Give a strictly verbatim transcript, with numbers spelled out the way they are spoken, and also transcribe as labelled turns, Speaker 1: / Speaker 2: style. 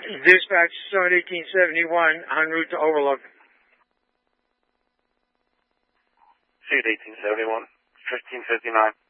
Speaker 1: Dispatch, Summit eighteen seventy-one, en route to Overlook.
Speaker 2: Suit eighteen seventy-one, fifteen fifty-nine.